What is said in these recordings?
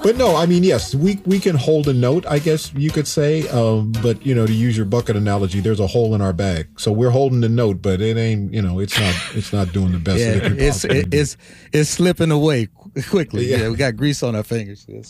But no, I mean, yes, we can hold a note, I guess you could say. But to use your bucket analogy, there's a hole in our bag, so we're holding the note, but it ain't, it's not doing the best. Yeah, that it can it's slipping away quickly. Yeah, we got grease on our fingers. Yes.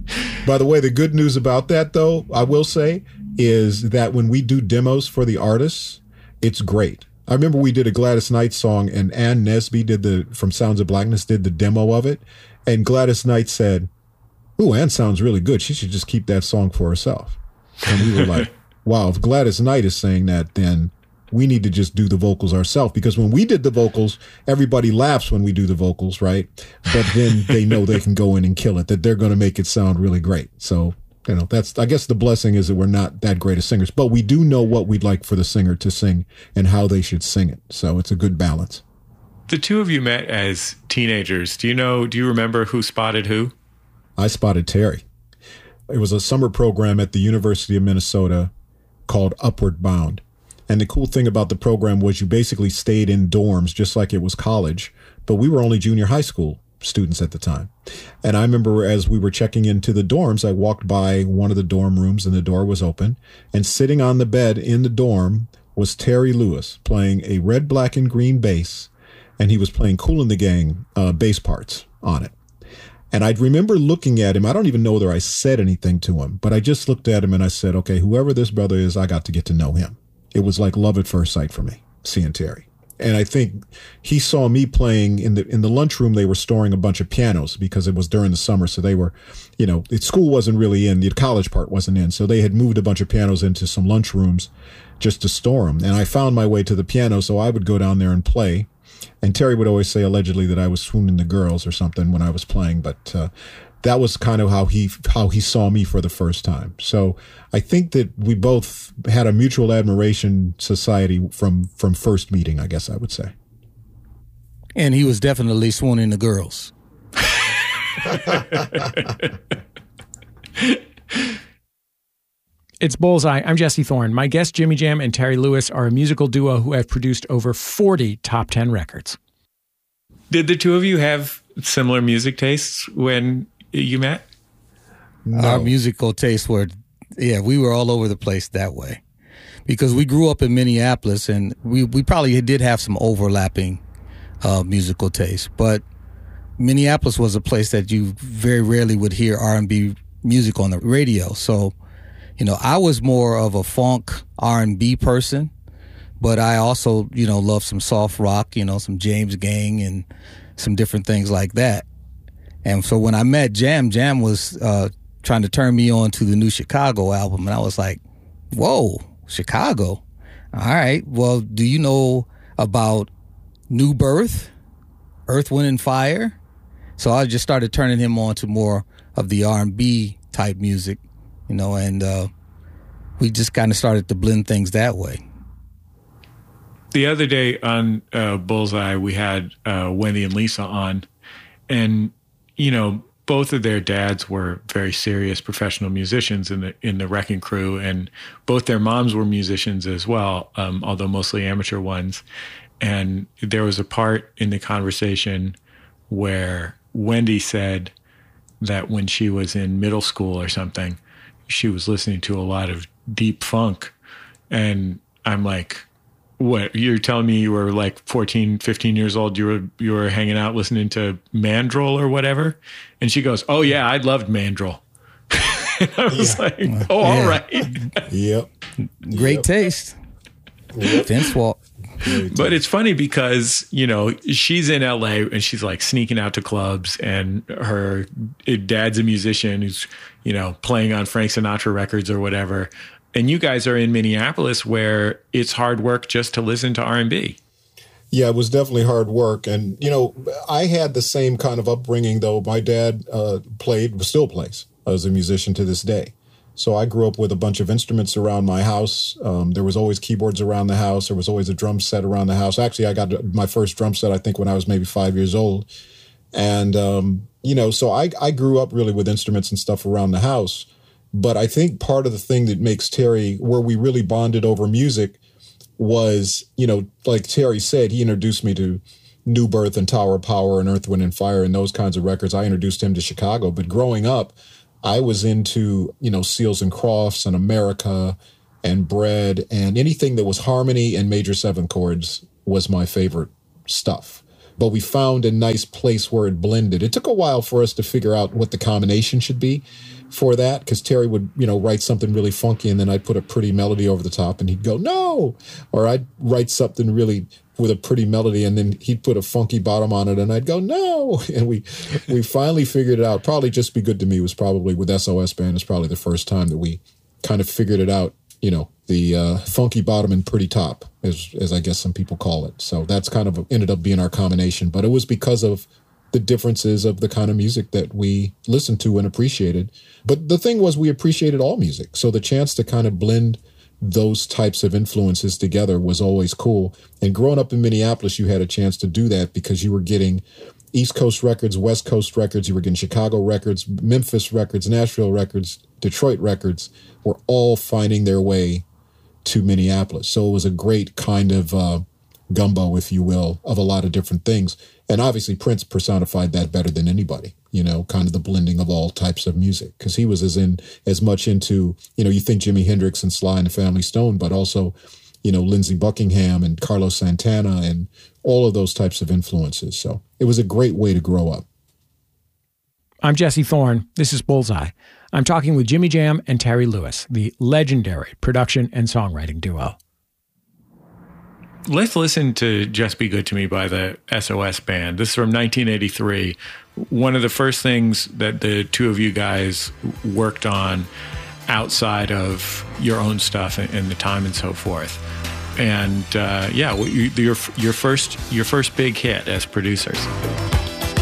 By the way, the good news about that, though, I will say, is that when we do demos for the artists, it's great. I remember we did a Gladys Knight song, and Ann Nesby from Sounds of Blackness did the demo of it, and Gladys Knight said, "Ooh, Ann sounds really good. She should just keep that song for herself." And we were like, wow, if Gladys Knight is saying that, then we need to just do the vocals ourselves. Because when we did the vocals, everybody laughs when we do the vocals, right? But then they know they can go in and kill it, that they're going to make it sound really great. So, that's, I guess the blessing is that we're not that great of singers, but we do know what we'd like for the singer to sing and how they should sing it. So it's a good balance. The two of you met as teenagers. Do you remember who spotted who? I spotted Terry. It was a summer program at the University of Minnesota called Upward Bound. And the cool thing about the program was you basically stayed in dorms just like it was college, but we were only junior high school students at the time. And I remember as we were checking into the dorms, I walked by one of the dorm rooms and the door was open, and sitting on the bed in the dorm was Terry Lewis playing a red, black, and green bass, and he was playing Kool and the Gang bass parts on it. And I'd remember looking at him. I don't even know whether I said anything to him, but I just looked at him and I said, okay, whoever this brother is, I got to get to know him. It was like love at first sight for me, seeing Terry. And I think he saw me playing in the lunchroom. They were storing a bunch of pianos because it was during the summer. So they were, school wasn't really in, the college part wasn't in. So they had moved a bunch of pianos into some lunchrooms just to store them. And I found my way to the piano, so I would go down there and play. And Terry would always say allegedly that I was swooning the girls or something when I was playing, but that was kind of how he saw me for the first time. So I think that we both had a mutual admiration society from first meeting, I guess I would say. And he was definitely swooning the girls. It's Bullseye. I'm Jesse Thorne. My guests, Jimmy Jam and Terry Lewis, are a musical duo who have produced over 40 top 10 records. Did the two of you have similar music tastes when you met? No. Our musical tastes were, we were all over the place that way. Because we grew up in Minneapolis, and we probably did have some overlapping musical tastes. But Minneapolis was a place that you very rarely would hear R&B music on the radio. So, I was more of a funk R&B person, but I also, love some soft rock, some James Gang and some different things like that. And so when I met Jam was trying to turn me on to the new Chicago album, and I was like, whoa, Chicago? All right, well, do you know about New Birth, Earth, Wind, and Fire? So I just started turning him on to more of the R&B type music. And we just kind of started to blend things that way. The other day on Bullseye, we had Wendy and Lisa on, and both of their dads were very serious professional musicians in the Wrecking Crew, and both their moms were musicians as well, although mostly amateur ones. And there was a part in the conversation where Wendy said that when she was in middle school or something, she was listening to a lot of deep funk. And I'm like, what, you're telling me you were like 14, 15 years old, you were hanging out listening to Mandrill or whatever? And she goes, oh yeah, I loved Mandrill. And I was like, oh, all right. Yep. Great taste. Yep. Vince Walk. But it's funny because, she's in LA and she's like sneaking out to clubs, and her dad's a musician who's, playing on Frank Sinatra records or whatever. And you guys are in Minneapolis were it's hard work just to listen to R&B. Yeah, it was definitely hard work. And, I had the same kind of upbringing, though. My dad still plays as a musician to this day. So I grew up with a bunch of instruments around my house. There was always keyboards around the house. There was always a drum set around the house. Actually, I got my first drum set, I think, when I was maybe 5 years old. And, so I grew up really with instruments and stuff around the house. But I think part of the thing that makes Terry, where we really bonded over music was, like Terry said, he introduced me to, New Birth and Tower of Power and Earth, Wind and Fire and those kinds of records. I introduced him to Chicago. But growing up, I was into, Seals and Crofts and America and Bread, and anything that was harmony and major seventh chords was my favorite stuff. But we found a nice place where it blended. It took a while for us to figure out what the combination should be for that, because Terry would, write something really funky, and then I'd put a pretty melody over the top, and he'd go, no! Or I'd write something really with a pretty melody, and then he'd put a funky bottom on it, and I'd go, no! And we finally figured it out. Probably Just Be Good to Me was probably, with SOS Band, is probably the first time that we kind of figured it out, the funky bottom and pretty top, as I guess some people call it. So that's kind of ended up being our combination. But it was because of the differences of the kind of music that we listened to and appreciated. But the thing was, we appreciated all music. So the chance to kind of blend those types of influences together was always cool. And growing up in Minneapolis, you had a chance to do that because you were getting East Coast records, West Coast records, you were getting Chicago records, Memphis records, Nashville records, Detroit records were all finding their way to Minneapolis. So it was a great kind of gumbo, if you will, of a lot of different things. And obviously Prince personified that better than anybody, kind of the blending of all types of music, because he was as much into, you think Jimi Hendrix and Sly and the Family Stone, but also, Lindsey Buckingham and Carlos Santana and all of those types of influences. So it was a great way to grow up. I'm Jesse Thorne. This is Bullseye. I'm talking with Jimmy Jam and Terry Lewis, the legendary production and songwriting duo. Let's listen to Just Be Good to Me by the SOS Band. This is from 1983. One of the first things that the two of you guys worked on outside of your own stuff and the time and so forth. And your first big hit as producers.